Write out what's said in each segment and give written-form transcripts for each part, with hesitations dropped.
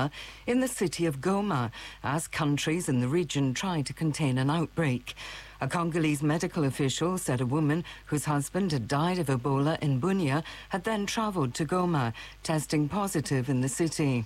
Ebola in the city of Goma as countries in the region try to contain an outbreak. A Congolese medical official said a woman whose husband had died of Ebola in Bunia had then travelled to Goma, testing positive in the city.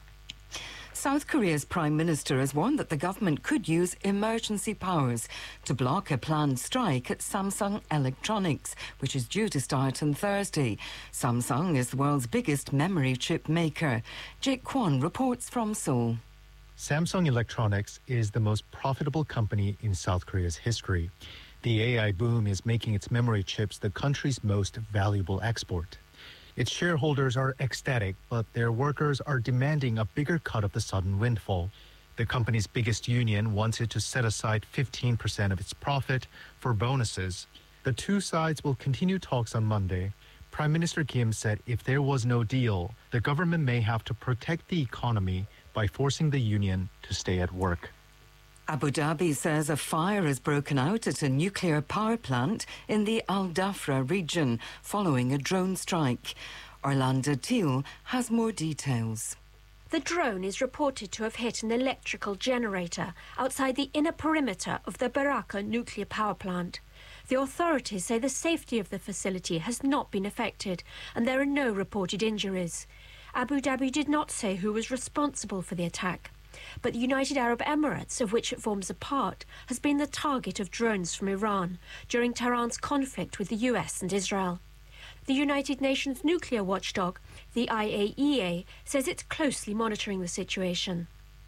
South Korea's Prime Minister has warned that the government could use emergency powers to block a planned strike at Samsung Electronics, which is due to start on Thursday. Samsung is the world's biggest memory chip maker. Jake Kwon reports from Seoul. Samsung Electronics is the most profitable company in South Korea's history. The AI boom is making its memory chips the country's most valuable export. Its shareholders are ecstatic, but their workers are demanding a bigger cut of the sudden windfall. The company's biggest union wants it to set aside 15% of its profit for bonuses. The two sides will continue talks on Monday. Prime Minister Kim said if there was no deal, the government may have to protect the economy by forcing the union to stay at work. Abu Dhabi says a fire has broken out at a nuclear power plant in the Al Dhafra region following a drone strike. Orlando Teal has more details. The drone is reported to have hit an electrical generator outside the inner perimeter of the Baraka nuclear power plant. The authorities say the safety of the facility has not been affected and there are no reported injuries. Abu Dhabi did not say who was responsible for the attack. But the United Arab Emirates, of which it forms a part, has been the target of drones from Iran during Tehran's conflict with the US and Israel. The United Nations nuclear watchdog, the IAEA, says it's closely monitoring the situation.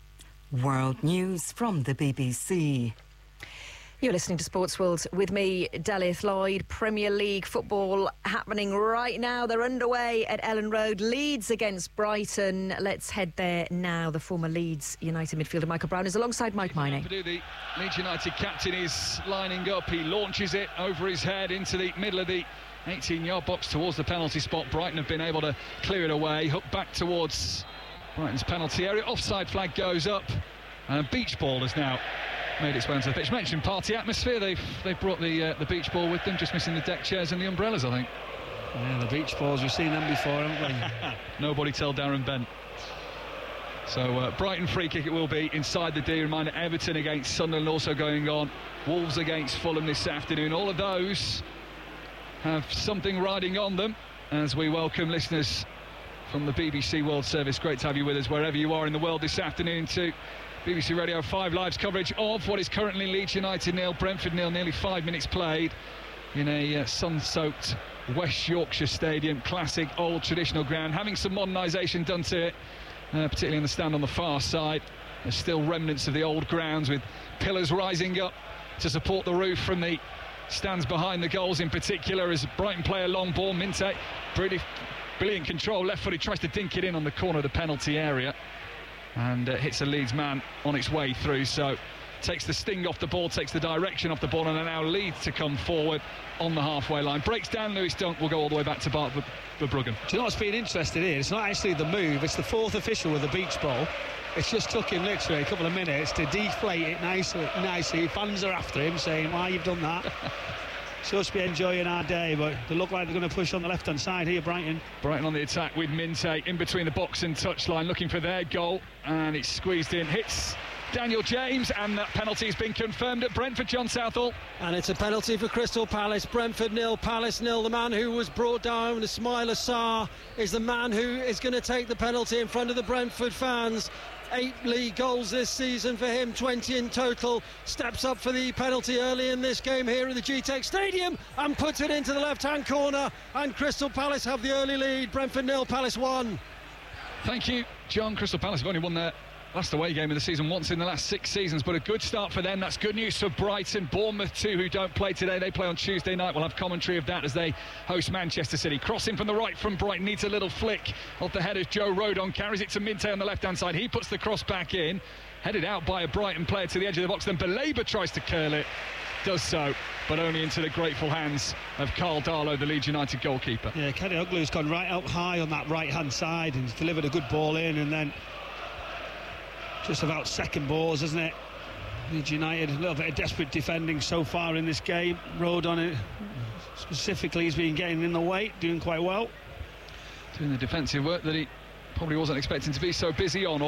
World news from the BBC. You're listening to Sports World with me, Dalith Lloyd. Premier League football happening right now. They're underway at Ellen Road. Leeds against Brighton. Let's head there now. The former Leeds United midfielder Michael Brown is alongside Mike Miney. The Leeds United captain is lining up. He launches it over his head into the middle of the 18-yard box towards the penalty spot. Brighton have been able to clear it away. Hook back towards Brighton's penalty area. Offside flag goes up. And a beach ball has now made its way onto the pitch. Mentioned party atmosphere. They've brought the beach ball with them, just missing the deck chairs and the umbrellas, I think. Yeah, the beach balls, we've seen them before, haven't we? Nobody tell Darren Bent. So Brighton free kick it will be inside the D. Reminder, Everton against Sunderland also going on. Wolves against Fulham this afternoon. All of those have something riding on them as we welcome listeners from the BBC World Service. Great to have you with us wherever you are in the world this afternoon to BBC Radio 5 Live's coverage of what is currently Leeds United 0, Brentford 0, nearly 5 minutes played in a sun-soaked West Yorkshire Stadium. Classic, old, traditional ground, having some modernisation done to it, particularly in the stand on the far side. There's still remnants of the old grounds with pillars rising up to support the roof from the stands behind the goals in particular, as Brighton play a long ball. Minte, brilliant control, left-footed, tries to dink it in on the corner of the penalty area and hits a Leeds man on its way through, so takes the sting off the ball, takes the direction off the ball, and now Leeds to come forward on the halfway line. Breaks down Lewis Dunk, will go all the way back to Bart Verbruggen. Do you know what's been interesting here? It's not actually the move, it's the fourth official with the beach ball. It's just took him literally a couple of minutes to deflate it nicely. Fans are after him saying, why you've done that? Supposed to be enjoying our day, but they look like they're going to push on the left-hand side here, Brighton. Brighton on the attack with Minte in between the box and touchline, looking for their goal, and it's squeezed in, hits Daniel James, and that penalty has been confirmed at Brentford. John Southall. And it's a penalty for Crystal Palace. Brentford 0, Palace 0. The man who was brought down, Ismaila Sarr, is the man who is going to take the penalty in front of the Brentford fans. 8 league goals this season for him, 20 in total. Steps up for the penalty early in this game here at the GTEC Stadium and puts it into the left-hand corner, and Crystal Palace have the early lead. Brentford 0, Palace 1. Thank you, John. Crystal Palace have only won their last away game of the season once in the last 6 seasons, but a good start for them. That's good news for Brighton. Bournemouth too, who don't play today. They play on Tuesday night. We'll have commentary of that as they host Manchester City. Crossing from the right from Brighton, needs a little flick off the head as Joe Rodon carries it to Minte on the left-hand side. He puts the cross back in, headed out by a Brighton player to the edge of the box. Then Belabor tries to curl it, does so, but only into the grateful hands of Carl Darlow, the Leeds United goalkeeper. Yeah, Kenny Uglu's gone right out high on that right-hand side and he's delivered a good ball in, and then just about second balls, isn't it? Leeds United, a little bit of desperate defending so far in this game. Rodon specifically has been getting in the way, doing quite well. Doing the defensive work that he probably wasn't expecting to be so busy on.